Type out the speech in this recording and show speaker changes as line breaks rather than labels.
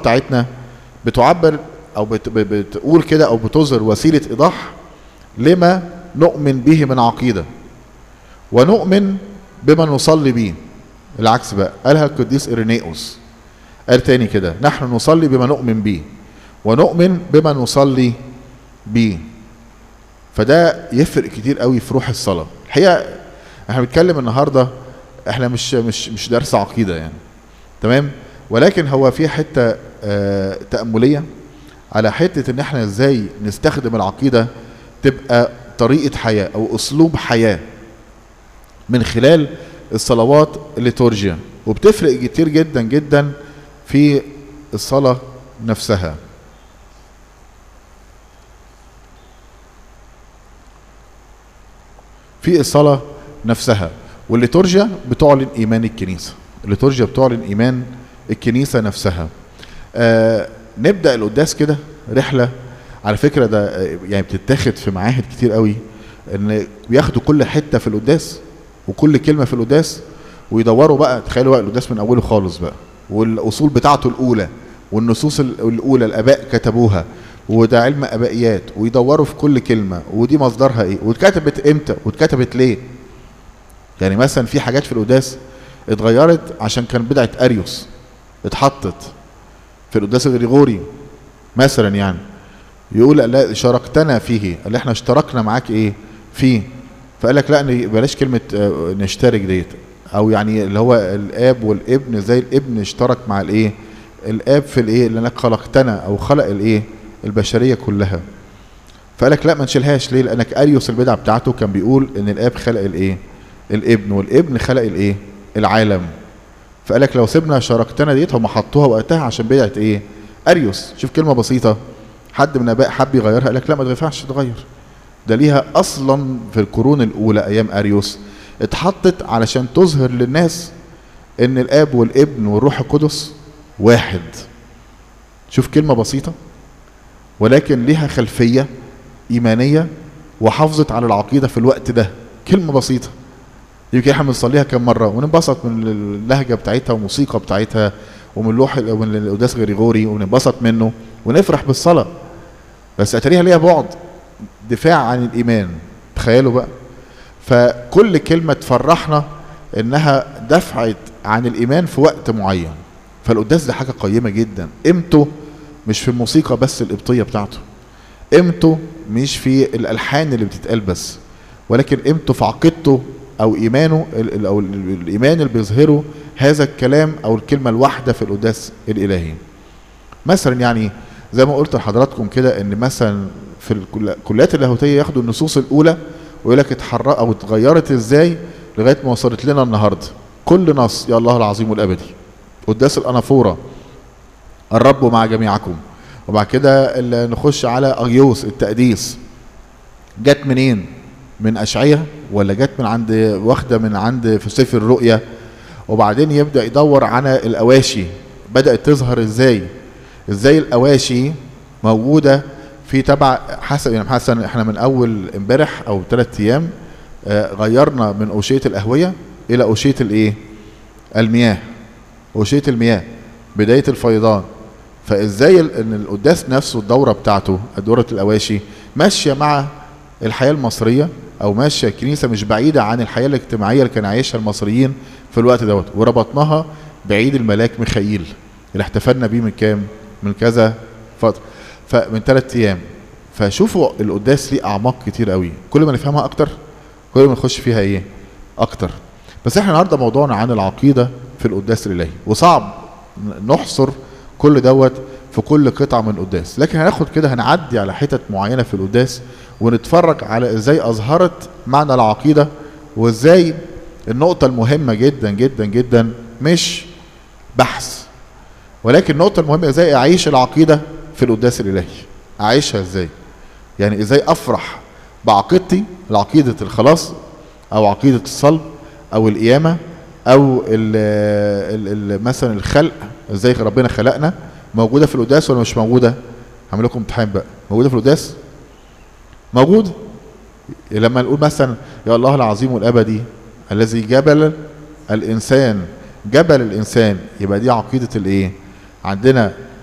بتاعتنا بتعبر او بتقول كده او بتظهر وسيلة ايضاح لما نؤمن به من عقيدة، ونؤمن بما نصلي به. العكس بقى قالها القديس إيرينيوس، قال تاني كده: نحن نصلي بما نؤمن به ونؤمن بما نصلي به. فده يفرق كتير قوي في روح الصلاة. الحقيقة احنا بنتكلم النهاردة، احنا مش درس عقيدة يعني، تمام، ولكن هو في حتة تأملية على حتة ان احنا ازاي نستخدم العقيدة تبقى طريقة حياة او اسلوب حياة من خلال الصلوات الليتورجيا، وبتفرق كتير جدا جدا في الصلاة نفسها. في الصلاة نفسها، والليتورجيا بتعلن ايمان الكنيسة، الليتورجيا بتعلن ايمان الكنيسة نفسها. نبدأ القداس كده رحلة، على فكرة ده يعني بتتاخد في معاهد كتير قوي، ان بياخدوا كل حتة في القداس وكل كلمة في القداس ويدوروا بقى، تخيلوا بقى القداس من اوله خالص بقى، والاصول بتاعته الاولى والنصوص الاولى الاباء كتبوها، وده علم ابائيات، ويدوروا في كل كلمة ودي مصدرها ايه واتكتبت امتى واتكتبت ليه. يعني مثلا في حاجات في القداس اتغيرت عشان كان بدعة اريوس اتحطت في القداس الغريغوري مثلا، يعني يقول لا شاركتنا فيه، اللي احنا اشتركنا معاك ايه فيه، فقال لك لا بلاش كلمة نشترك ديت، او يعني اللي هو الاب والابن زي الابن اشترك مع الايه الاب في الايه لانك خلقتنا، او خلق الايه البشرية كلها. فقال لك لا ما نشيلهاش ليه، لانك اريوس البدعة بتاعته كان بيقول ان الاب خلق الايه الابن، والابن خلق الايه العالم. فقال لك لو سيبنا شاركتنا ديت، هم حطوها وقتها عشان بدعة ايه اريوس. شوف كلمة بسيطة، حد من الاباء حب يغيرها، قال لك لا ما ينفعش تتغير، ده ليها اصلا في القرون الاولى ايام اريوس اتحطت علشان تظهر للناس ان الاب والابن والروح القدس واحد. شوف كلمة بسيطة ولكن ليها خلفية ايمانية وحافظت على العقيدة في الوقت ده. كلمة بسيطة يمكن احنا بنصليها كم مرة وننبسط من اللهجة بتاعتها والموسيقى بتاعتها ومن لوح ومن القداس غريغوري وننبسط منه ونفرح بالصلاة، بس اتاريها ليها بعد دفاع عن الايمان. تخيلوا بقى، فكل كلمة تفرحنا انها دفعت عن الايمان في وقت معين. فالقداس ده حاجة قيمة جدا، قيمته مش في الموسيقى بس القبطية بتاعته، قيمته مش في الالحان اللي بتتقال بس، ولكن قيمته في عقيدته او ايمانه، او الايمان اللي بيظهره هذا الكلام او الكلمة الواحدة في القداس الالهي. مثلا يعني زي ما قلت لحضراتكم كده، ان مثلا في الكليات اللاهوتيه ياخدوا النصوص الاولى ويقول لك اتحرق او اتغيرت ازاي لغايه ما وصلت لنا النهارده. كل نص يا الله العظيم والابدي، قداس الانافوره الرب مع جميعكم، وبعد كده نخش على اغيوس التقديس، جت منين؟ من اشعياء ولا جت من عند واخده من عند في سفر الرؤيا؟ وبعدين يبدا يدور على الاواشي، بدات تظهر ازاي الاواشي موجوده في تبع حسب يعني مثلا احنا من اول امبارح او 3 ايام غيرنا من اوشيه الاهويه الى اوشيه الايه المياه، اوشيه المياه بدايه الفيضان. فازاي ان القداس نفسه الدوره بتاعته دوره الاواشي ماشيه مع الحياه المصريه، او ماشيه الكنيسه مش بعيده عن الحياه الاجتماعيه اللي كان عايشها المصريين في الوقت دوت، وربطناها بعيد الملاك ميخائيل اللي احتفلنا بيه من كام؟ من كذا فتره، فمن 3 ايام. فشوفوا القداس ليه اعماق كتير قوي، كل ما نفهمها اكتر كل ما نخش فيها ايه اكتر. بس احنا النهارده موضوعنا عن العقيده في القداس الالهي، وصعب نحصر كل دوت في كل قطعه من القداس، لكن هناخد كده هنعدي على حتت معينه في القداس ونتفرج على ازاي اظهرت معنى العقيده، وازاي النقطه المهمه جدا جدا جدا مش بحث، ولكن النقطه المهمه ازاي اعيش العقيده في القداس الالهي. اعيشها ازاي؟ يعني ازاي افرح بعقيدتي، العقيده الخلاص او عقيده الصلب او القيامه او مثلا الخلق، ازاي ربنا خلقنا، موجوده في القداس ولا مش موجوده؟ هعمل لكم امتحان بقى، موجوده في القداس؟ موجود. لما نقول مثلا يا الله العظيم والابدي الذي جبل الانسان، جبل الانسان، يبقى دي عقيده الايه عندنا،